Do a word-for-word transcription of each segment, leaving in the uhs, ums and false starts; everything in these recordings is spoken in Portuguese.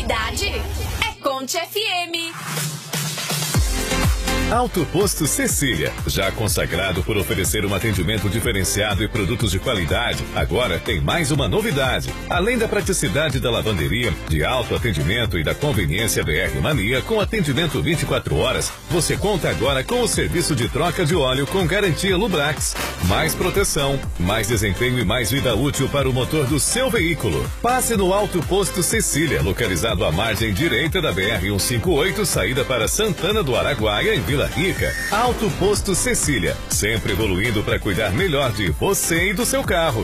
qualidade é Conte F M. Alto Posto Cecília, já consagrado por oferecer um atendimento diferenciado e produtos de qualidade, agora tem mais uma novidade. Além da praticidade da lavanderia, de alto atendimento e da conveniência B R Mania com atendimento vinte e quatro horas, você conta agora com o serviço de troca de óleo com garantia Lubrax. Mais proteção, mais desempenho e mais vida útil para o motor do seu veículo. Passe no Alto Posto Cecília, localizado à margem direita da B R cento e cinquenta e oito, saída para Santana do Araguaia, em Vila Rica. Alto Posto Cecília, sempre evoluindo para cuidar melhor de você e do seu carro.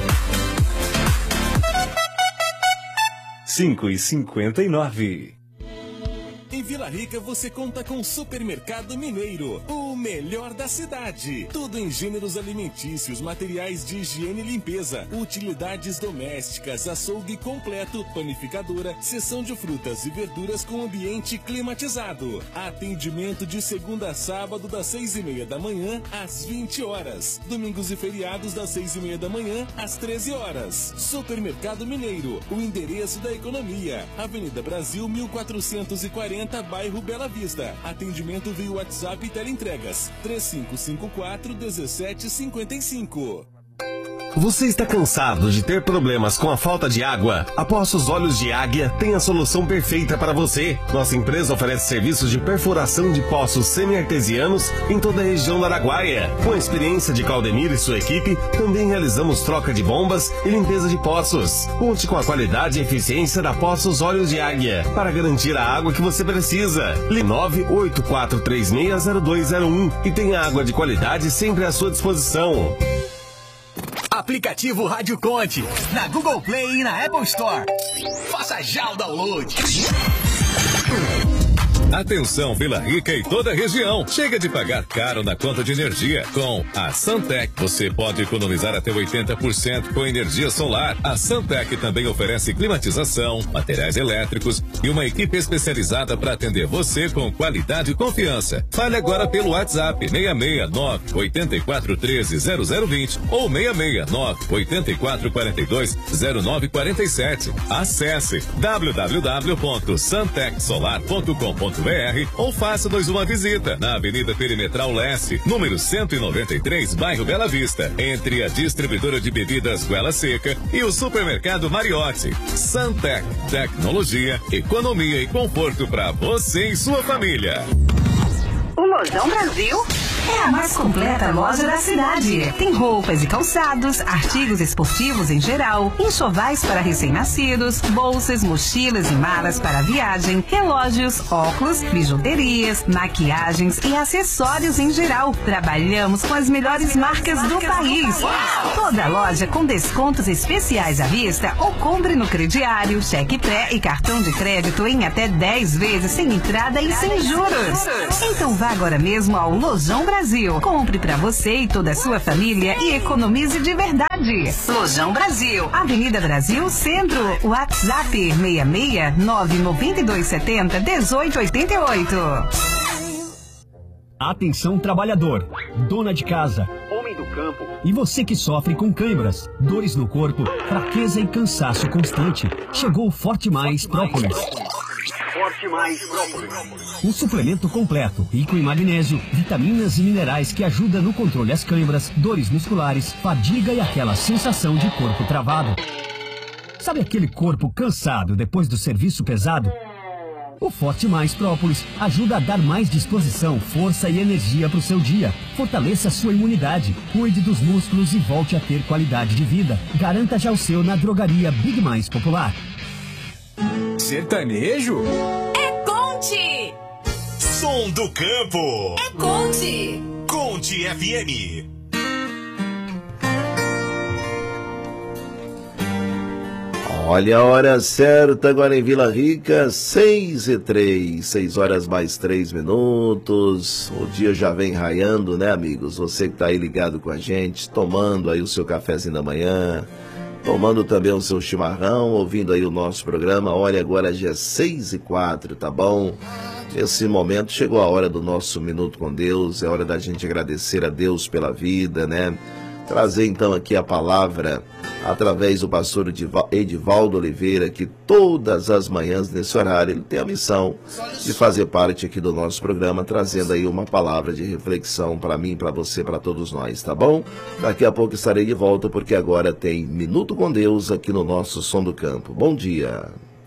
cinco e cinquenta e nove. Em Vila Rica você conta com o Supermercado Mineiro, o melhor da cidade. Tudo em gêneros alimentícios, materiais de higiene e limpeza, utilidades domésticas, açougue completo, panificadora, seção de frutas e verduras com ambiente climatizado. Atendimento de segunda a sábado das seis e meia da manhã às vinte horas. Domingos e feriados das seis e meia da manhã às treze horas. Supermercado Mineiro, o endereço da economia. Avenida Brasil mil quatrocentos e quarenta, bairro Bela Vista. Atendimento via WhatsApp e teleentregas três cinco cinco quatro, um sete cinco cinco. Você está cansado de ter problemas com a falta de água? A Poços Olhos de Águia tem a solução perfeita para você. Nossa empresa oferece serviços de perfuração de poços semi-artesianos em toda a região do Araguaia. Com a experiência de Claudemir e sua equipe, também realizamos troca de bombas e limpeza de poços. Conte com a qualidade e eficiência da Poços Olhos de Águia para garantir a água que você precisa. Ligue nove oito quatro três seis zero dois zero um e tenha água de qualidade sempre à sua disposição. Aplicativo Rádio Conte, na Google Play e na Apple Store. Faça já o download. Atenção Vila Rica e toda a região. Chega de pagar caro na conta de energia. Com a Santec, você pode economizar até oitenta por cento com energia solar. A Santec também oferece climatização, materiais elétricos e uma equipe especializada para atender você com qualidade e confiança. Fale agora pelo WhatsApp seis seis nove, oito quatro um três, zero zero dois zero ou seis seis nove, oito quatro quatro dois, zero nove quatro sete. Acesse w w w ponto santec solar ponto com ponto b r ou faça-nos uma visita na Avenida Perimetral Leste, número cento e noventa e três, bairro Bela Vista, entre a distribuidora de bebidas Goela Seca e o supermercado Mariotti. Santec, tecnologia, economia e conforto para você e sua família. O Lojão Brasil é a mais completa loja da cidade. Tem roupas e calçados, artigos esportivos em geral, enxovais para recém-nascidos, bolsas, mochilas e malas para viagem, relógios, óculos, bijuterias, maquiagens e acessórios em geral. Trabalhamos com as melhores marcas do país. Toda loja com descontos especiais à vista ou compre no crediário, cheque pré e cartão de crédito em até dez vezes sem entrada e sem juros. Então vá agora mesmo ao Lojão Brasil. Compre para você e toda a sua família e economize de verdade. Lojão Brasil, Avenida Brasil, Centro. WhatsApp seis seis nove nove dois sete zero, um oito oito oito. Atenção trabalhador, dona de casa, homem do campo e você que sofre com câimbras, dores no corpo, fraqueza e cansaço constante. Chegou o Forte Mais Própolis. Forte Mais Própolis. Um suplemento completo, rico em magnésio, vitaminas e minerais que ajuda no controle das câimbras, dores musculares, fadiga e aquela sensação de corpo travado. Sabe aquele corpo cansado depois do serviço pesado? O Forte Mais Própolis ajuda a dar mais disposição, força e energia para o seu dia. Fortaleça a sua imunidade, cuide dos músculos e volte a ter qualidade de vida. Garanta já o seu na drogaria Big Mais Popular. Sertanejo? É Conte! Som do Campo! É Conte! Conte F M. Olha a hora certa agora em Vila Rica, seis e três, seis horas mais três minutos. O dia já vem raiando, né, amigos? Você que tá aí ligado com a gente, tomando aí o seu cafezinho da manhã, tomando também o seu chimarrão, ouvindo aí o nosso programa. Olha, agora já é seis e quatro, tá bom? Nesse momento chegou a hora do nosso Minuto com Deus, é hora da gente agradecer a Deus pela vida, né? trazer então aqui a palavra através do pastor Edivaldo Oliveira, que todas as manhãs nesse horário ele tem a missão de fazer parte aqui do nosso programa, trazendo aí uma palavra de reflexão para mim, para você, para todos nós, tá bom? Daqui a pouco estarei de volta, porque agora tem Minuto com Deus aqui no nosso Som do Campo. Bom dia!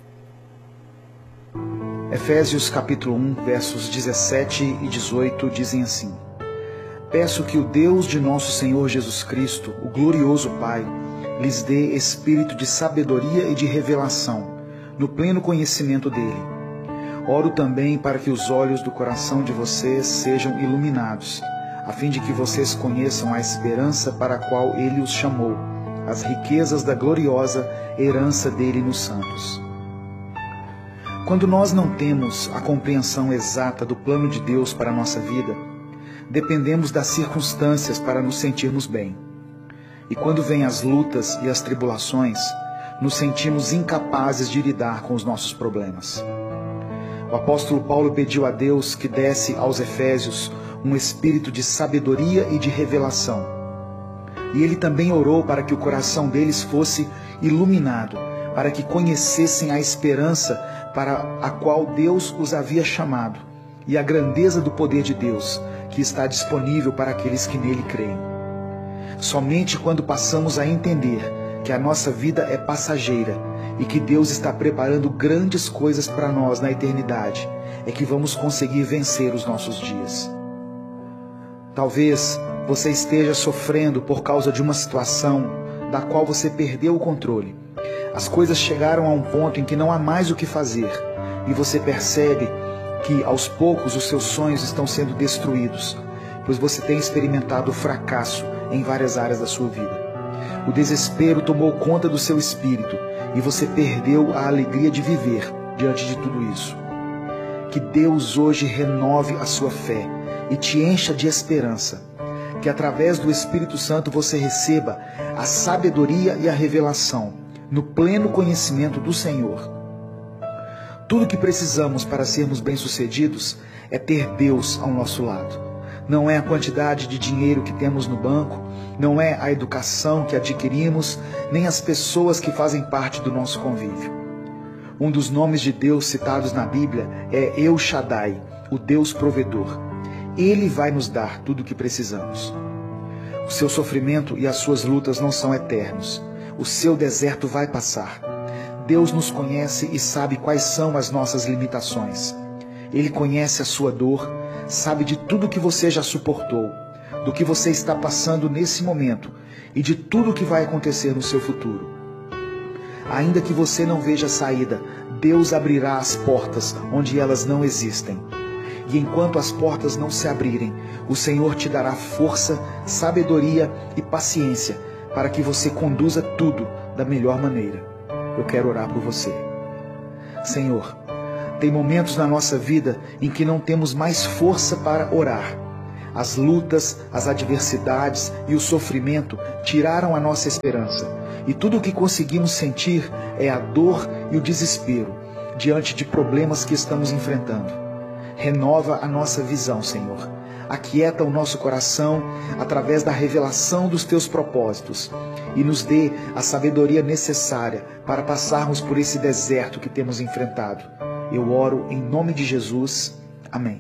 Efésios capítulo um, versos dezessete e dezoito dizem assim: Peço que o Deus de nosso Senhor Jesus Cristo, o glorioso Pai, lhes dê espírito de sabedoria e de revelação, no pleno conhecimento dele. Oro também para que os olhos do coração de vocês sejam iluminados, a fim de que vocês conheçam a esperança para a qual ele os chamou, as riquezas da gloriosa herança dele nos santos. Quando nós não temos a compreensão exata do plano de Deus para a nossa vida, dependemos das circunstâncias para nos sentirmos bem. E quando vêm as lutas e as tribulações, nos sentimos incapazes de lidar com os nossos problemas. O apóstolo Paulo pediu a Deus que desse aos Efésios um espírito de sabedoria e de revelação. E ele também orou para que o coração deles fosse iluminado, para que conhecessem a esperança para a qual Deus os havia chamado, e a grandeza do poder de Deus, que está disponível para aqueles que nele creem. Somente quando passamos a entender que a nossa vida é passageira e que Deus está preparando grandes coisas para nós na eternidade, é que vamos conseguir vencer os nossos dias. Talvez você esteja sofrendo por causa de uma situação da qual você perdeu o controle. As coisas chegaram a um ponto em que não há mais o que fazer, e você percebe que aos poucos os seus sonhos estão sendo destruídos, pois você tem experimentado o fracasso em várias áreas da sua vida. O desespero tomou conta do seu espírito e você perdeu a alegria de viver diante de tudo isso. Que Deus hoje renove a sua fé e te encha de esperança. Que através do Espírito Santo você receba a sabedoria e a revelação no pleno conhecimento do Senhor. Tudo o que precisamos para sermos bem-sucedidos é ter Deus ao nosso lado. Não é a quantidade de dinheiro que temos no banco, não é a educação que adquirimos, nem as pessoas que fazem parte do nosso convívio. Um dos nomes de Deus citados na Bíblia é El Shaddai, o Deus provedor. Ele vai nos dar tudo o que precisamos. O seu sofrimento e as suas lutas não são eternos. O seu deserto vai passar. Deus nos conhece e sabe quais são as nossas limitações. Ele conhece a sua dor, sabe de tudo que você já suportou, do que você está passando nesse momento e de tudo que vai acontecer no seu futuro. Ainda que você não veja saída, Deus abrirá as portas onde elas não existem. E enquanto as portas não se abrirem, o Senhor te dará força, sabedoria e paciência para que você conduza tudo da melhor maneira. Eu quero orar por você. Senhor, tem momentos na nossa vida em que não temos mais força para orar. As lutas, as adversidades e o sofrimento tiraram a nossa esperança. E tudo o que conseguimos sentir é a dor e o desespero diante de problemas que estamos enfrentando. Renova a nossa visão, Senhor. Aquieta o nosso coração através da revelação dos teus propósitos e nos dê a sabedoria necessária para passarmos por esse deserto que temos enfrentado. Eu oro em nome de Jesus. Amém.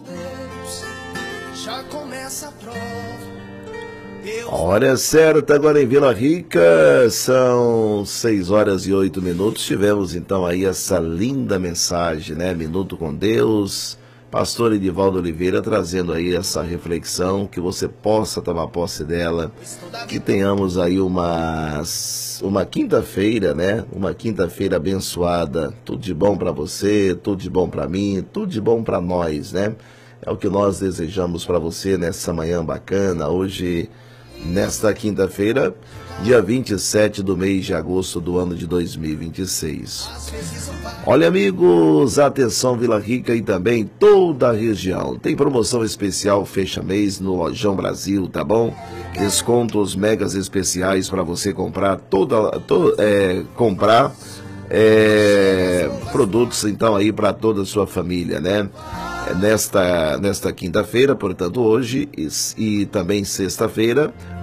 Hora certa agora em Vila Rica, são seis horas e oito minutos. Tivemos então aí essa linda mensagem, né? Minuto com Deus. Pastor Edivaldo Oliveira trazendo aí essa reflexão, que você possa tomar posse dela, que tenhamos aí uma, uma quinta-feira, né? Uma quinta-feira abençoada, tudo de bom para você, tudo de bom para mim, tudo de bom para nós, né? É o que nós desejamos para você nessa manhã bacana, hoje, nesta quinta-feira, dia vinte e sete do mês de agosto do ano de dois mil e vinte e seis. Olha, amigos, atenção Vila Rica e também toda a região. Tem promoção especial fecha mês no Lojão Brasil, tá bom? Descontos megas especiais para você comprar toda, to, é, comprar é, produtos então aí para toda a sua família, né? Nesta, nesta quinta-feira, portanto hoje e, e também sexta-feira,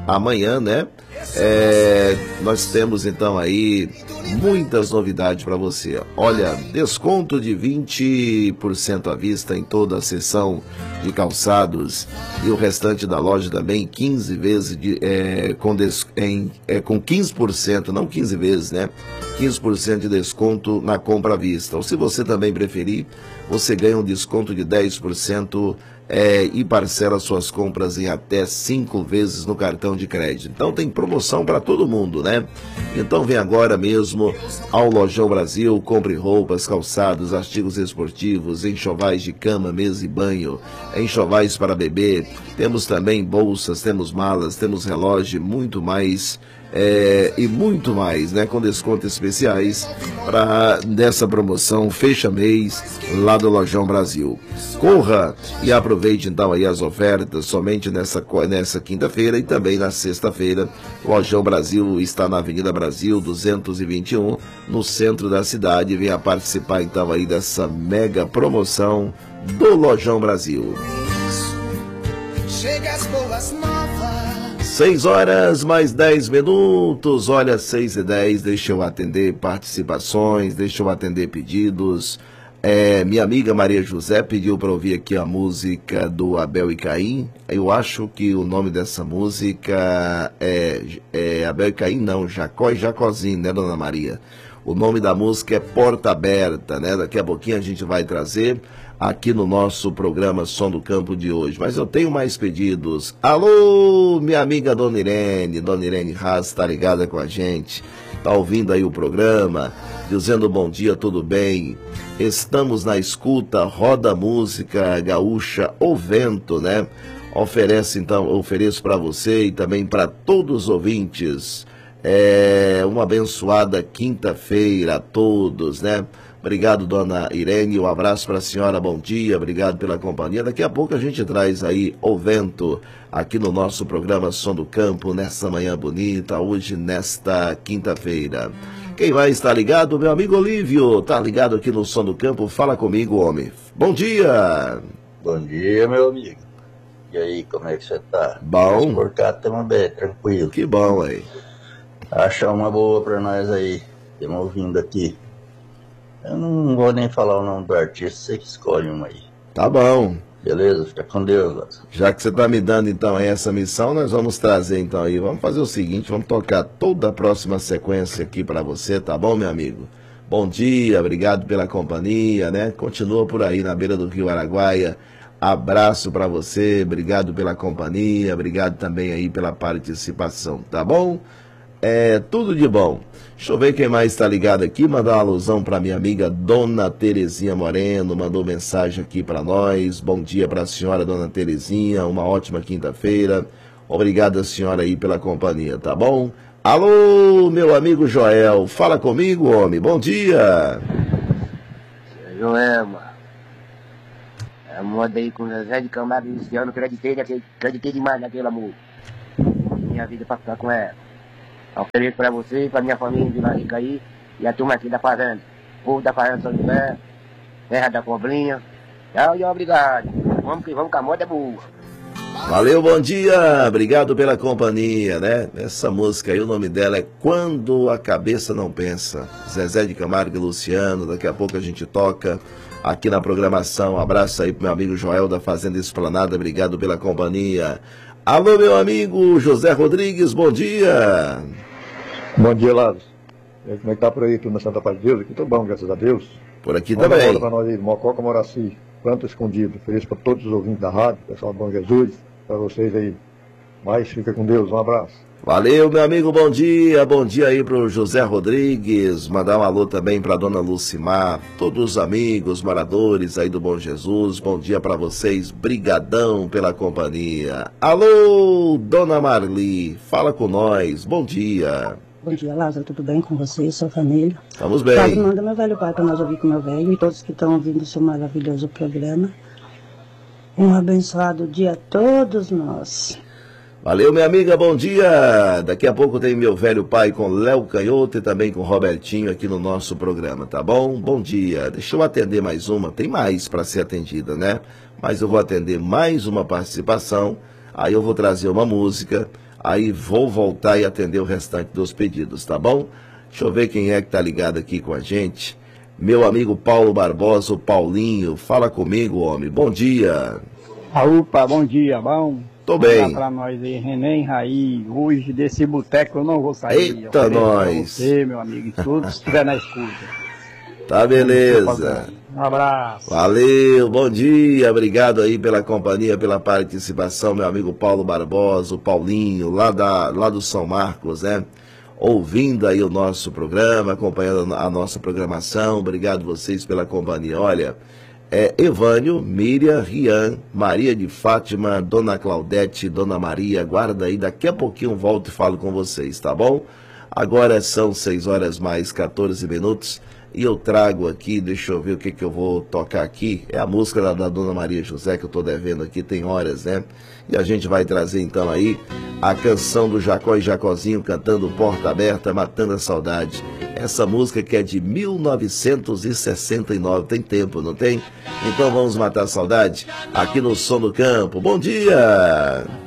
amanhã, né? É, nós temos então aí muitas novidades para você. Olha, desconto de vinte por cento à vista em toda a seção de calçados e o restante da loja também quinze vezes de, é, com, des, em, é, com quinze por cento, não quinze vezes, né? quinze por cento de desconto na compra à vista. Ou se você também preferir, você ganha um desconto de dez por cento é, e parcela suas compras em até cinco vezes no cartão de crédito. Então tem promoção para todo mundo, né? Então vem agora mesmo ao Lojão Brasil, compre roupas, calçados, artigos esportivos, enxovais de cama, mesa e banho, enxovais para bebê, temos também bolsas, temos malas, temos relógio, muito mais. É, e muito mais, né, com descontos especiais para dessa promoção fecha mês lá do Lojão Brasil. Corra e aproveite então aí as ofertas somente nessa, nessa quinta-feira e também na sexta-feira. Lojão Brasil está na Avenida Brasil duzentos e vinte e um, no centro da cidade. Venha participar então aí dessa mega promoção do Lojão Brasil. Chega as boas novas. Seis horas mais dez minutos, olha, seis e dez, deixa eu atender participações, deixa eu atender pedidos. É, minha amiga Maria José pediu para ouvir aqui a música do Abel e Caim. Eu acho que o nome dessa música é, é Abel e Caim, não, Jacó e Jacozinho, né, dona Maria? O nome da música é Porta Aberta, né? Daqui a pouquinho a gente vai trazer aqui no nosso programa Som do Campo de hoje. Mas eu tenho mais pedidos. Alô, minha amiga Dona Irene, Dona Irene Haas está ligada com a gente, está ouvindo aí o programa, dizendo bom dia, tudo bem? Estamos na escuta, roda a música gaúcha O Vento, né? Oferece então, ofereço para você e também para todos os ouvintes. É uma abençoada quinta-feira a todos, né? Obrigado, dona Irene, um abraço para a senhora, bom dia, obrigado pela companhia. Daqui a pouco a gente traz aí O Vento, aqui no nosso programa Som do Campo, nessa manhã bonita, hoje, nesta quinta-feira. Quem vai estar ligado? Meu amigo Olívio, tá ligado aqui no Som do Campo, fala comigo, homem. Bom dia! Bom dia, meu amigo. E aí, como é que você tá? Bom. Por cá estamos bem, tranquilo. Que bom aí. Achar uma boa para nós aí, estamos ouvindo aqui. Eu não vou nem falar o nome do artista, você que escolhe uma aí. Tá bom. Beleza? Fica com Deus, Lázaro. Já que você tá me dando então aí essa missão, nós vamos trazer então aí, vamos fazer o seguinte, vamos tocar toda a próxima sequência aqui para você, tá bom, meu amigo? Bom dia, obrigado pela companhia, né? Continua por aí na beira do Rio Araguaia. Abraço para você, obrigado pela companhia, obrigado também aí pela participação, tá bom? É tudo de bom. Deixa eu ver quem mais está ligado aqui. Mandar uma alusão para minha amiga Dona Terezinha Moreno. Mandou mensagem aqui para nós. Bom dia para a senhora, Dona Terezinha. Uma ótima quinta-feira. Obrigado a senhora aí pela companhia, tá bom? Alô, meu amigo Joel. Fala comigo, homem. Bom dia. Joel, mano. A moda aí com o Zezé de Camargo esse ano. Acreditei, acreditei demais naquele amor. Minha vida para ficar com ela. Ofereço para você e para minha família em Vila Rica aí, e a turma aqui da fazenda. Povo da fazenda São José, terra da cobrinha. Tchau e obrigado. Vamos que vamos, que a moda é boa. Valeu, bom dia. Obrigado pela companhia, né? Essa música aí, o nome dela é Quando a Cabeça Não Pensa. Zezé de Camargo e Luciano. Daqui a pouco a gente toca aqui na programação. Um abraço aí pro meu amigo Joel da Fazenda Esplanada. Obrigado pela companhia. Alô, meu amigo José Rodrigues, bom dia. Bom dia, Lázaro. Como é que tá por aí, tudo na Santa Paz de Deus? Aqui tô bom, graças a Deus. Por aqui Manda também. Manda para nós aí, Mococa Moraci, Planto Escondido. Feliz para todos os ouvintes da rádio, pessoal do Bom Jesus, para vocês aí. Mas fica com Deus, um abraço. Valeu, meu amigo, bom dia. Bom dia aí pro José Rodrigues. Mandar um alô também pra dona Lucimar, todos os amigos, moradores aí do Bom Jesus. Bom dia pra vocês. Brigadão pela companhia. Alô, dona Marli, fala com nós. Bom dia. Bom dia, Lázaro, tudo bem com você e sua família? Estamos bem. Padre, manda meu velho pai para nós ouvir com meu velho e todos que estão ouvindo o seu maravilhoso programa. Um abençoado dia a todos nós. Valeu, minha amiga, bom dia. Daqui a pouco tem meu velho pai com Léo Canhoto e também com Robertinho aqui no nosso programa, tá bom? Bom dia. Deixa eu atender mais uma, tem mais para ser atendida, né? Mas eu vou atender mais uma participação, aí eu vou trazer uma música, Aí vou voltar e atender o restante dos pedidos, tá bom? Deixa eu ver quem é que tá ligado aqui com a gente. Meu amigo Paulo Barbosa, o Paulinho. Fala comigo, homem. Bom dia. Opa, bom dia, bom? Tô bem. Pra nós aí, René Raí. Hoje desse boteco eu não vou sair. Eita, nós. Você, meu amigo, e todos que estiver na escuta. Tá beleza. Um abraço. Valeu, bom dia. Obrigado aí pela companhia, pela participação, meu amigo Paulo Barbosa, o Paulinho, lá, da, lá do São Marcos, né? Ouvindo aí o nosso programa, acompanhando a nossa programação. Obrigado vocês pela companhia. Olha, é Evânio, Miriam, Rian, Maria de Fátima, Dona Claudete, Dona Maria, guarda aí, daqui a pouquinho eu volto e falo com vocês, tá bom? Agora são seis horas mais quatorze minutos e eu trago aqui, deixa eu ver o que que eu vou tocar aqui. É a música da, da Dona Maria José que eu tô devendo aqui, tem horas, né? E a gente vai trazer então aí a canção do Jacó e Jacozinho cantando Porta Aberta, Matando a Saudade. Essa música que é de mil novecentos e sessenta e nove, tem tempo, não tem? Então vamos matar a saudade aqui no Som do Campo. Bom dia!